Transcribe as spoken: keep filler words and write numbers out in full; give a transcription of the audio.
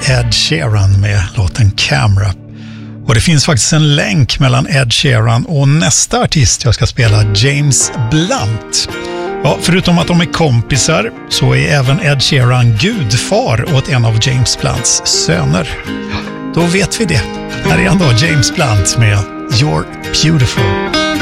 Ed Sheeran med låten Camera. Och det finns faktiskt en länk mellan Ed Sheeran och nästa artist jag ska spela, James Blunt. Ja, förutom att de är kompisar så är även Ed Sheeran gudfar åt en av James Blunts söner. Då vet vi det. Här är han då, James Blunt med You're Beautiful.